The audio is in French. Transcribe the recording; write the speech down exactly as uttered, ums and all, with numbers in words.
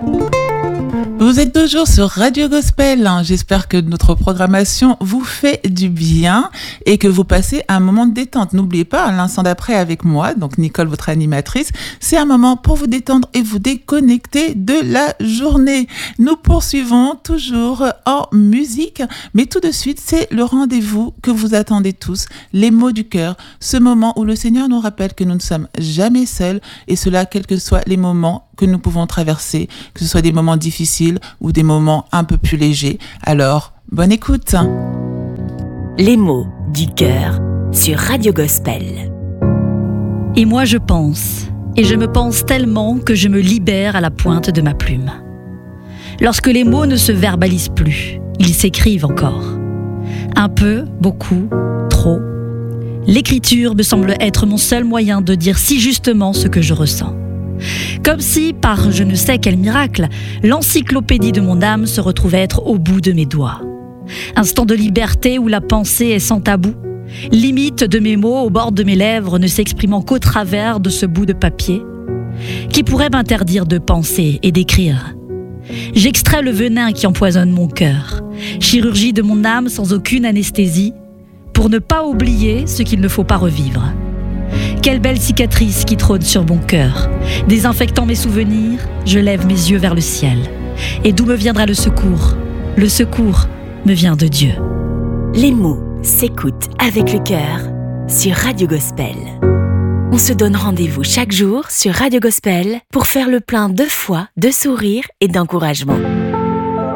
Vous êtes toujours sur Radio Gospel. J'espère que notre programmation vous fait du bien et que vous passez un moment de détente. N'oubliez pas, à l'instant d'après avec moi, donc Nicole, votre animatrice, c'est un moment pour vous détendre et vous déconnecter de la journée. Nous poursuivons toujours en musique, mais tout de suite, c'est le rendez-vous que vous attendez tous, les mots du cœur, ce moment où le Seigneur nous rappelle que nous ne sommes jamais seuls et cela, quels que soient les moments que nous pouvons traverser, que ce soit des moments difficiles ou des moments un peu plus légers. Alors, bonne écoute. Les mots du cœur sur Radio Gospel. Et moi je pense, et je me pense tellement que je me libère à la pointe de ma plume. Lorsque les mots ne se verbalisent plus, ils s'écrivent encore. Un peu, beaucoup, trop. L'écriture me semble être mon seul moyen de dire si justement ce que je ressens. Comme si, par je ne sais quel miracle, l'encyclopédie de mon âme se retrouvait être au bout de mes doigts. Instant de liberté où la pensée est sans tabou, limite de mes mots au bord de mes lèvres ne s'exprimant qu'au travers de ce bout de papier, qui pourrait m'interdire de penser et d'écrire. J'extrais le venin qui empoisonne mon cœur, chirurgie de mon âme sans aucune anesthésie, pour ne pas oublier ce qu'il ne faut pas revivre. Quelle belle cicatrice qui trône sur mon cœur. Désinfectant mes souvenirs, je lève mes yeux vers le ciel. Et d'où me viendra le secours ? Le secours me vient de Dieu. Les mots s'écoutent avec le cœur sur Radio Gospel. On se donne rendez-vous chaque jour sur Radio Gospel pour faire le plein de foi, de sourire et d'encouragement.